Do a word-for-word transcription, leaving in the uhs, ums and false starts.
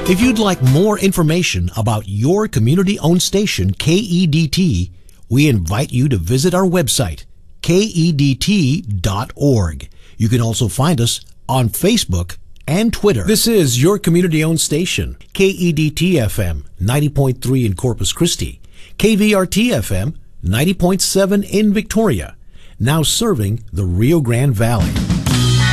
If you'd like more information about your community-owned station, K E D T, we invite you to visit our website, K E D T dot org. You can also find us on Facebook and Twitter. This is your community-owned station, K E D T F M, ninety point three in Corpus Christi, K V R T F M, ninety point seven in Victoria, now serving the Rio Grande Valley.